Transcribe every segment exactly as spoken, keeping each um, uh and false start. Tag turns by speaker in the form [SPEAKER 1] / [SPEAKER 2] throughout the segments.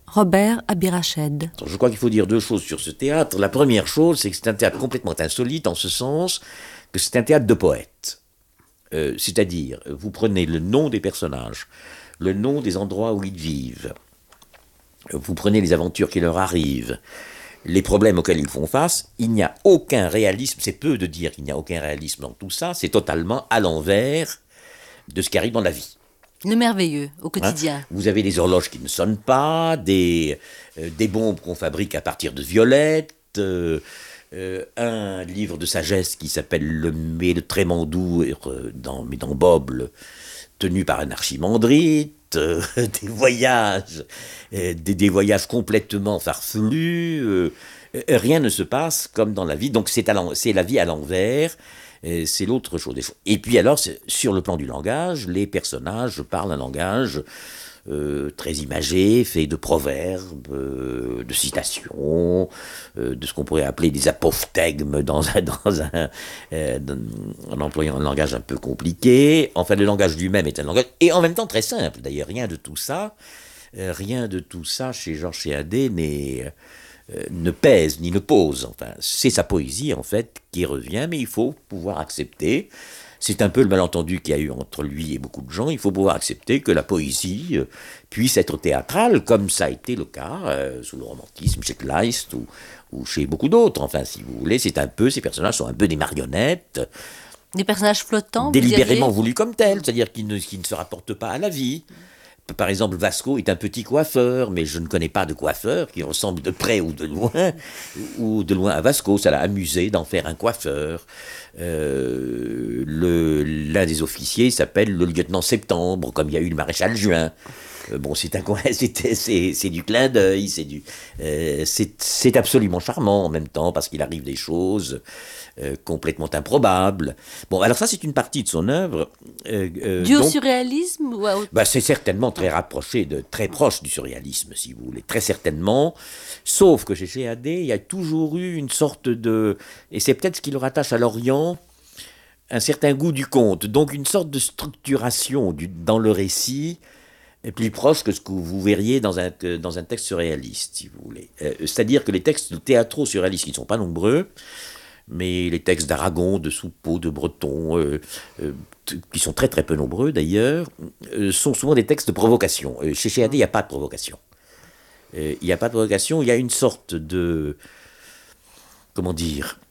[SPEAKER 1] Robert Abirached.
[SPEAKER 2] Je crois qu'il faut dire deux choses sur ce théâtre. La première chose, c'est que c'est un théâtre complètement insolite en ce sens que c'est un théâtre de poètes. Euh, c'est-à-dire, vous prenez le nom des personnages, le nom des endroits où ils vivent, vous prenez les aventures qui leur arrivent, les problèmes auxquels ils font face, il n'y a aucun réalisme, c'est peu de dire qu'il n'y a aucun réalisme dans tout ça, c'est totalement à l'envers de ce qui arrive dans la vie.
[SPEAKER 1] Le merveilleux, au quotidien.
[SPEAKER 2] Hein, vous avez des horloges qui ne sonnent pas, des, euh, des bombes qu'on fabrique à partir de violettes, euh, euh, un livre de sagesse qui s'appelle Le Mais de Trémandou, euh, dans, mais dans Boble, tenu par un archimandrite, euh, des voyages, euh, des, des voyages complètement farfelus, euh, euh, rien ne se passe comme dans la vie, donc c'est, à c'est la vie à l'envers. Et c'est l'autre chose. Et puis alors, sur le plan du langage, les personnages parlent un langage euh, très imagé, fait de proverbes, euh, de citations, euh, de ce qu'on pourrait appeler des apophthegmes dans un, dans un, euh, en employant un langage un peu compliqué. Enfin, le langage lui-même est un langage, et en même temps très simple. D'ailleurs, rien de tout ça, euh, rien de tout ça chez Georges Chéadé n'est... Euh, ne pèse ni ne pose. Enfin, c'est sa poésie, en fait, qui revient, mais il faut pouvoir accepter. C'est un peu le malentendu qu'il y a eu entre lui et beaucoup de gens. Il faut pouvoir accepter que la poésie euh, puisse être théâtrale, comme ça a été le cas euh, sous le romantisme, chez Kleist ou, ou chez beaucoup d'autres. Enfin, si vous voulez, c'est un peu, ces personnages sont un peu des marionnettes.
[SPEAKER 1] Des personnages flottants,
[SPEAKER 2] délibérément voulus comme tels, c'est-à-dire qu'ils ne, qui ne se rapportent pas à la vie. Par exemple, Vasco est un petit coiffeur, mais je ne connais pas de coiffeur qui ressemble de près ou de loin, ou de loin à Vasco. Ça l'a amusé d'en faire un coiffeur. Euh, le, l'un des officiers s'appelle le lieutenant Septembre, comme il y a eu le maréchal Juin. Euh, bon, c'est, un, c'est, c'est, c'est du clin d'œil, c'est, du, euh, c'est, c'est absolument charmant en même temps, parce qu'il arrive des choses euh, complètement improbables. Bon, alors ça, c'est une partie de son œuvre.
[SPEAKER 1] Euh, euh, Dû au surréalisme ou à...
[SPEAKER 2] bah, c'est certainement très rapproché, de, très proche du surréalisme, si vous voulez, très certainement. Sauf que chez Chéadé, il y a toujours eu une sorte de... Et c'est peut-être ce qui le rattache à l'Orient, un certain goût du conte, donc une sorte de structuration du, dans le récit, plus proche que ce que vous verriez dans un, dans un texte surréaliste, si vous voulez. Euh, c'est-à-dire que les textes théâtraux surréalistes, qui ne sont pas nombreux, mais les textes d'Aragon, de Soupeau, de Breton, euh, euh, t- qui sont très très peu nombreux d'ailleurs, euh, sont souvent des textes de provocation. Euh, chez Chéadé, il n'y a pas de provocation. Euh, il n'y a pas de provocation, il y a une sorte de... Comment dire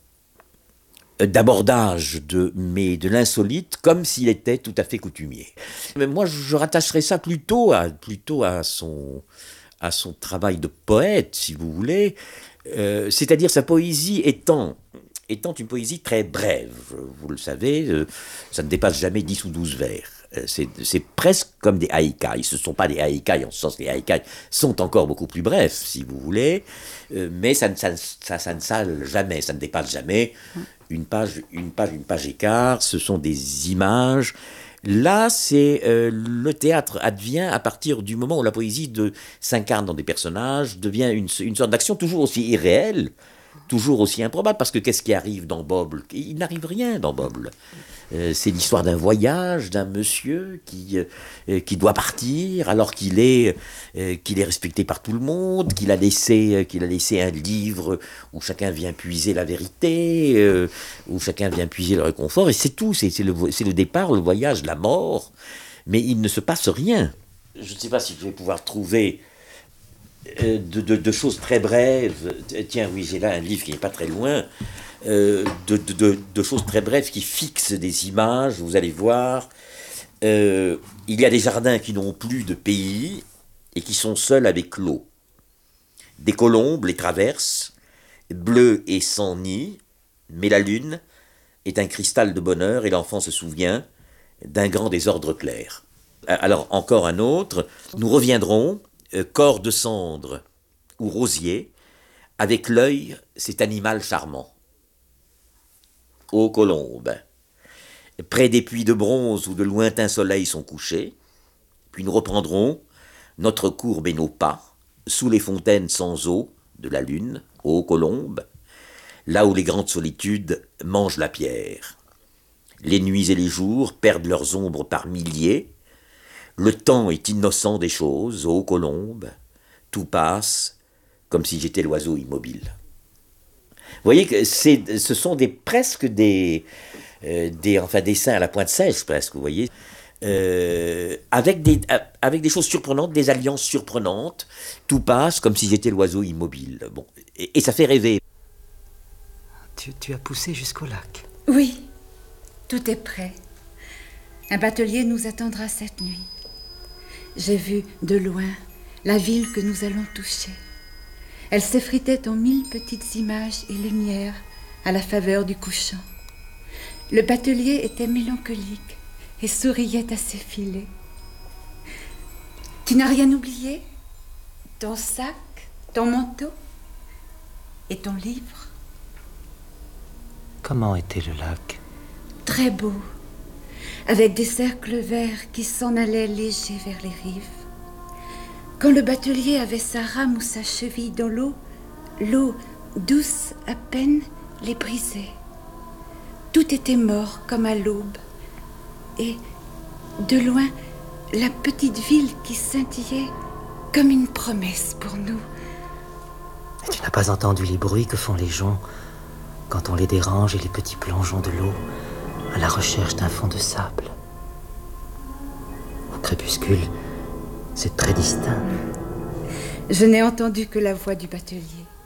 [SPEAKER 2] d'abordage de, mais de l'insolite, comme s'il était tout à fait coutumier. Mais moi, je rattacherais ça plutôt à, plutôt à, son, à son travail de poète, si vous voulez, euh, c'est-à-dire sa poésie étant, étant une poésie très brève. Vous le savez, euh, ça ne dépasse jamais dix ou douze vers. C'est, c'est presque comme des haïkai. Ce ne sont pas des haïkai, en ce sens que les haïkai sont encore beaucoup plus brefs, si vous voulez, euh, mais ça, ça, ça, ça ne sale jamais, ça ne dépasse jamais une page, une page, une page et quart. Ce sont des images. Là, c'est euh, le théâtre advient à partir du moment où la poésie de, s'incarne dans des personnages, devient une, une sorte d'action toujours aussi irréelle, toujours aussi improbable, parce que qu'est-ce qui arrive dans Boble ? Il n'arrive rien dans Boble. Euh, c'est l'histoire d'un voyage, d'un monsieur qui, euh, qui doit partir alors qu'il est, euh, qu'il est respecté par tout le monde, qu'il a laissé, euh, qu'il a laissé un livre où chacun vient puiser la vérité, euh, où chacun vient puiser le réconfort, et c'est tout, c'est, c'est, le, c'est le départ, le voyage, la mort, mais il ne se passe rien. Je ne sais pas si je vais pouvoir trouver euh, de, de, de choses très brèves. Tiens, oui, j'ai là un livre qui n'est pas très loin. Euh, de, de, de, de choses très brèves qui fixent des images, vous allez voir. Euh, il y a des jardins qui n'ont plus de pays et qui sont seuls avec l'eau. Des colombes les traversent, bleues et sans nid, mais la lune est un cristal de bonheur et l'enfant se souvient d'un grand désordre clair. Alors, encore un autre, nous reviendrons, euh, corps de cendre ou rosier, avec l'œil, cet animal charmant. Ô colombes, près des puits de bronze où de lointains soleils sont couchés, puis nous reprendrons notre courbe et nos pas, sous les fontaines sans eau de la lune, ô colombes, là où les grandes solitudes mangent la pierre. Les nuits et les jours perdent leurs ombres par milliers, le temps est innocent des choses, ô colombes, tout passe comme si j'étais l'oiseau immobile. Vous voyez que c'est, ce sont des, presque des, euh, des enfin, dessins à la pointe sèche, presque, vous voyez, euh, avec, des, avec des choses surprenantes, des alliances surprenantes. Tout passe comme si j'étais l'oiseau immobile. Bon, et, et ça fait rêver.
[SPEAKER 3] Tu, tu as poussé jusqu'au lac?
[SPEAKER 4] Oui, tout est prêt. Un batelier nous attendra cette nuit. J'ai vu de loin la ville que nous allons toucher. Elle s'effritait en mille petites images et lumières à la faveur du couchant. Le batelier était mélancolique et souriait à ses filets. Tu n'as rien oublié? Ton sac, ton manteau et ton livre?
[SPEAKER 3] Comment était le lac?
[SPEAKER 4] Très beau, avec des cercles verts qui s'en allaient légers vers les rives. Quand le batelier avait sa rame ou sa cheville dans l'eau, l'eau, douce à peine, les brisait. Tout était mort comme à l'aube. Et, de loin, la petite ville qui scintillait comme une promesse pour nous.
[SPEAKER 3] Et tu n'as pas entendu les bruits que font les joncs quand on les dérange et les petits plongeons de l'eau à la recherche d'un fond de sable? Au crépuscule, c'est très distinct.
[SPEAKER 4] Je n'ai entendu que la voix du batelier.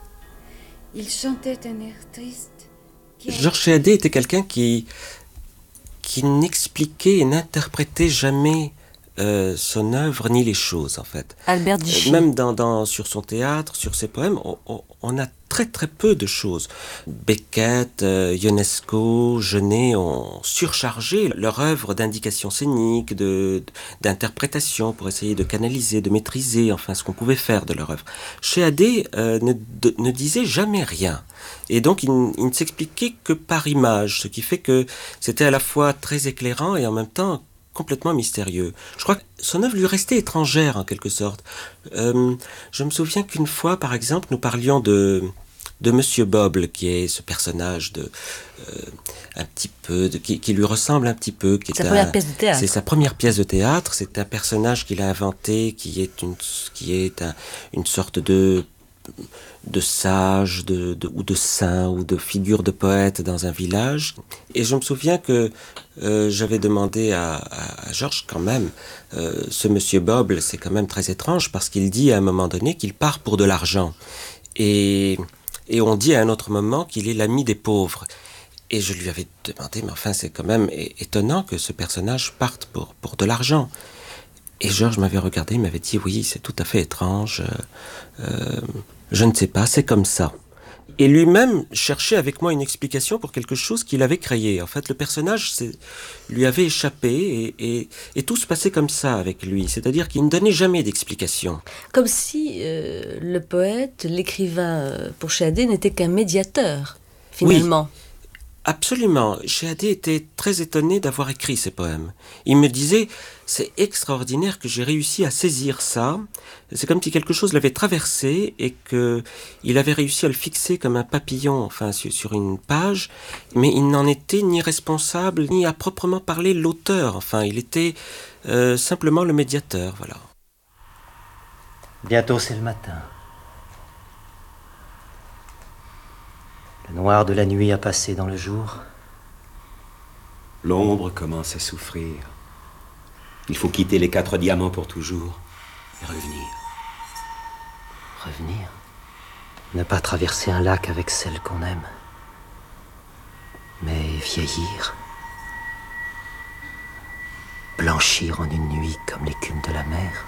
[SPEAKER 4] Il chantait un air triste. Qui...
[SPEAKER 5] Georges Chéadet était quelqu'un qui, qui n'expliquait et n'interprétait jamais euh, son œuvre ni les choses, en fait.
[SPEAKER 1] Albert Dichy.
[SPEAKER 5] Euh, même dans, dans, sur son théâtre, sur ses poèmes, on, on, on a très très peu de choses. Beckett, euh, Ionesco, Genet ont surchargé leur œuvre d'indications scéniques, de, d'interprétation pour essayer de canaliser, de maîtriser, enfin, ce qu'on pouvait faire de leur œuvre. Chéadet euh, ne, de, ne disait jamais rien. Et donc, il, il ne s'expliquait que par image, ce qui fait que c'était à la fois très éclairant et en même temps complètement mystérieux. Je crois que son œuvre lui restait étrangère, en quelque sorte. Euh, je me souviens qu'une fois, par exemple, nous parlions de, de Monsieur Boble, qui est ce personnage de, euh, un petit peu, de, qui, qui lui ressemble un petit peu. Qui est
[SPEAKER 1] sa
[SPEAKER 5] un,
[SPEAKER 1] première pièce de théâtre.
[SPEAKER 5] C'est sa première pièce de théâtre. C'est un personnage qu'il a inventé, qui est une, qui est un, une sorte de... de sage, de, de, ou de saint, ou de figure de poète dans un village. Et je me souviens que euh, j'avais demandé à, à, à Georges, quand même, euh, ce monsieur Boble, c'est quand même très étrange, parce qu'il dit à un moment donné qu'il part pour de l'argent. Et, et on dit à un autre moment qu'il est l'ami des pauvres. Et je lui avais demandé, mais enfin, c'est quand même étonnant que ce personnage parte pour, pour de l'argent. Et Georges m'avait regardé, il m'avait dit, oui, c'est tout à fait étrange, euh, euh, je ne sais pas, c'est comme ça. Et lui-même cherchait avec moi une explication pour quelque chose qu'il avait créé. En fait, le personnage c'est, lui avait échappé et, et, et tout se passait comme ça avec lui. C'est-à-dire qu'il ne donnait jamais d'explication.
[SPEAKER 1] Comme si euh, le poète, l'écrivain euh, pour Chéadet n'était qu'un médiateur, finalement.
[SPEAKER 5] Oui. Absolument. Chéadet était très étonné d'avoir écrit ces poèmes. Il me disait, c'est extraordinaire que j'ai réussi à saisir ça. C'est comme si quelque chose l'avait traversé et que il avait réussi à le fixer comme un papillon, enfin, sur, sur une page. Mais il n'en était ni responsable, ni à proprement parler l'auteur. Enfin, il était euh, simplement le médiateur, voilà.
[SPEAKER 3] Bientôt c'est le matin. Le noir de la nuit a passé dans le jour.
[SPEAKER 6] L'ombre commence à souffrir. Il faut quitter les quatre diamants pour toujours et revenir.
[SPEAKER 3] Revenir? Ne pas traverser un lac avec celle qu'on aime. Mais vieillir. Blanchir en une nuit comme l'écume de la mer.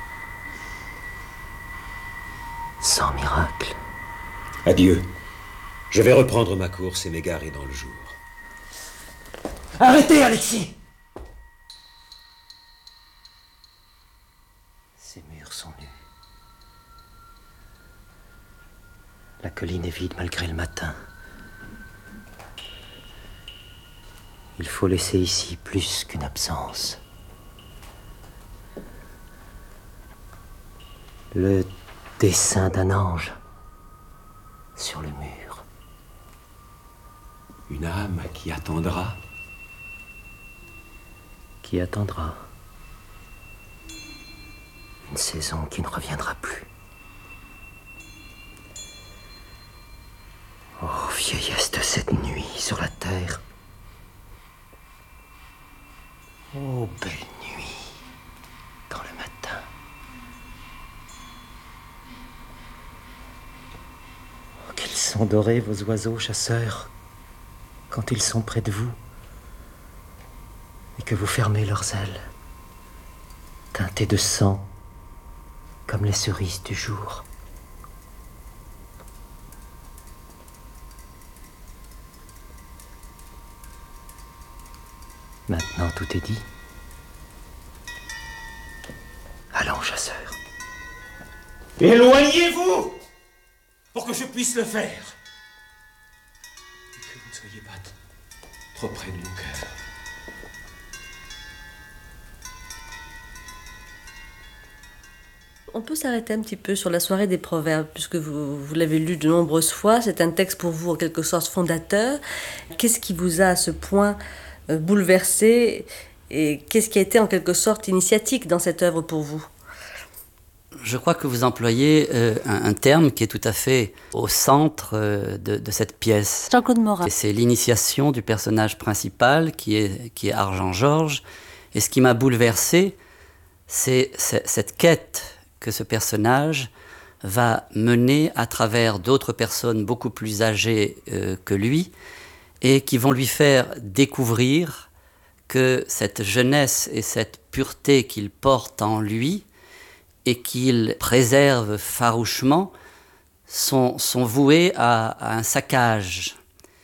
[SPEAKER 3] Sans miracle.
[SPEAKER 6] Adieu. Je vais reprendre ma course et m'égarer dans le jour.
[SPEAKER 3] Arrêtez, Alexis! Ces murs sont nus. La colline est vide malgré le matin. Il faut laisser ici plus qu'une absence. Le dessin d'un ange sur le mur.
[SPEAKER 6] Une âme qui attendra.
[SPEAKER 3] Qui attendra. Une saison qui ne reviendra plus. triste cette nuit sur la terre. Oh, belle nuit, dans le matin. Oh, qu'ils sont dorés, vos oiseaux chasseurs, quand ils sont près de vous, et que vous fermez leurs ailes, teintées de sang, comme les cerises du jour. Maintenant, tout est dit. Allons, chasseurs.
[SPEAKER 6] Éloignez-vous pour que je puisse le faire. Et que vous ne soyez pas t- trop près de mon cœur.
[SPEAKER 1] On peut s'arrêter un petit peu sur la soirée des proverbes, puisque vous, vous l'avez lu de nombreuses fois. C'est un texte pour vous en quelque sorte fondateur. Qu'est-ce qui vous a à ce point euh, bouleversé et qu'est-ce qui a été en quelque sorte initiatique dans cette œuvre pour vous?
[SPEAKER 7] Je crois que vous employez euh, un, un terme qui est tout à fait au centre euh, de, de cette pièce.
[SPEAKER 1] Jean-Claude Morat.
[SPEAKER 7] Et c'est l'initiation du personnage principal qui est, qui est Argent Georges. Et ce qui m'a bouleversé, c'est, c'est cette quête que ce personnage va mener à travers d'autres personnes beaucoup plus âgées euh, que lui et qui vont lui faire découvrir que cette jeunesse et cette pureté qu'il porte en lui et qu'il préserve farouchement sont, sont vouées à, à un saccage.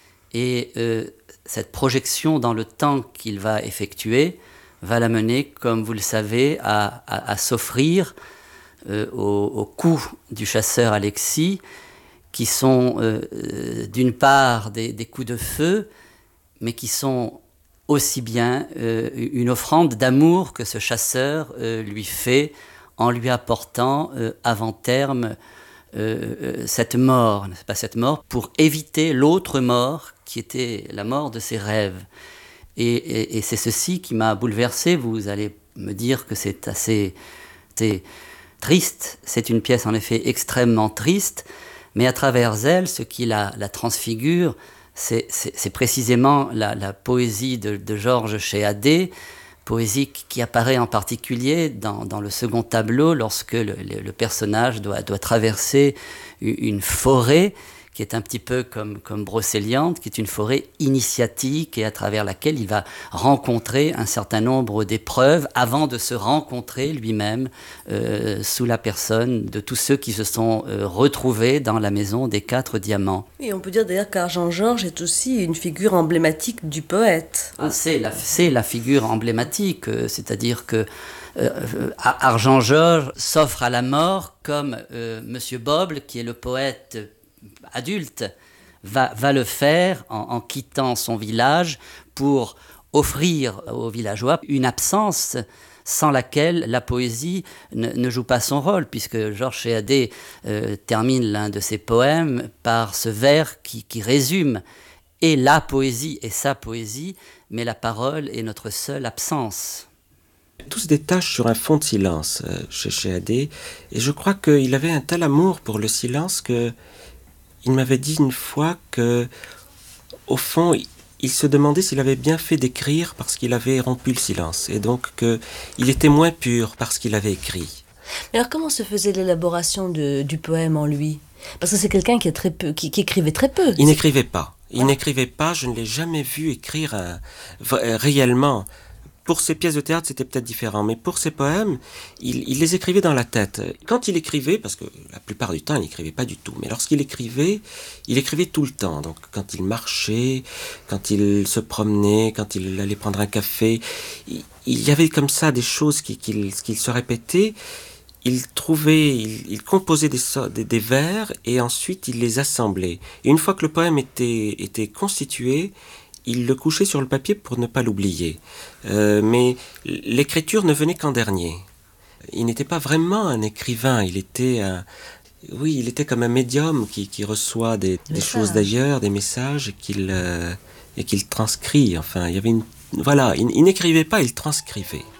[SPEAKER 7] Et euh, cette projection dans le temps qu'il va effectuer va l'amener, comme vous le savez, à, à, à s'offrir euh, au, au cou du chasseur Alexis, qui sont euh, euh, d'une part des, des coups de feu, mais qui sont aussi bien euh, une offrande d'amour que ce chasseur euh, lui fait en lui apportant euh, avant terme euh, euh, cette mort, pas cette mort, pour éviter l'autre mort qui était la mort de ses rêves. Et, et, et c'est ceci qui m'a bouleversé. Vous allez me dire que c'est assez, assez triste. C'est une pièce en effet extrêmement triste, mais à travers elle, ce qui la, la transfigure, c'est, c'est, c'est précisément la, la poésie de, de Georges Chéadé, poésie qui apparaît en particulier dans, dans le second tableau, lorsque le, le, le personnage doit, doit traverser une forêt qui est un petit peu comme, comme Brocéliande, qui est une forêt initiatique et à travers laquelle il va rencontrer un certain nombre d'épreuves avant de se rencontrer lui-même euh, sous la personne de tous ceux qui se sont euh, retrouvés dans la maison des quatre diamants.
[SPEAKER 1] Et on peut dire d'ailleurs qu'Argent Georges est aussi une figure emblématique du poète.
[SPEAKER 7] Ah, c'est, la, c'est la figure emblématique, euh, c'est-à-dire que Euh, Argent Georges s'offre à la mort comme euh, Monsieur Boble, qui est le poète adulte, va, va le faire en, en quittant son village pour offrir aux villageois une absence sans laquelle la poésie ne, ne joue pas son rôle, puisque Georges Chéadé euh, termine l'un de ses poèmes par ce vers qui, qui résume et la poésie et sa poésie, mais la parole est notre seule absence.
[SPEAKER 5] Tout se détache sur un fond de silence euh, chez Chéadé, et je crois qu'il avait un tel amour pour le silence que il m'avait dit une fois que, au fond, il, il se demandait s'il avait bien fait d'écrire parce qu'il avait rompu le silence, et donc qu'il était moins pur parce qu'il avait écrit.
[SPEAKER 1] Mais alors comment se faisait l'élaboration de, du poème en lui? Parce que c'est quelqu'un qui, est très peu, qui, qui écrivait très peu.
[SPEAKER 5] Il n'écrivait pas. Il ouais. n'écrivait pas, je ne l'ai jamais vu écrire un, réellement. Pour ses pièces de théâtre, c'était peut-être différent, mais pour ses poèmes, il, il les écrivait dans la tête. Quand il écrivait, parce que la plupart du temps, il n'écrivait pas du tout, mais lorsqu'il écrivait, il écrivait tout le temps. Donc, quand il marchait, quand il se promenait, quand il allait prendre un café, il, il y avait comme ça des choses qui, qu'il, qu'il se répétaient. Il trouvait, il, il composait des, des, des vers et ensuite il les assemblait. Et une fois que le poème était, était constitué, il le couchait sur le papier pour ne pas l'oublier. Euh, mais l'écriture ne venait qu'en dernier. Il n'était pas vraiment un écrivain, il était un, oui, il était comme un médium qui, qui reçoit des, des choses d'ailleurs, des messages, et qu'il, euh, et qu'il transcrit. Enfin, il y avait une, voilà, il, il n'écrivait pas, il transcrivait.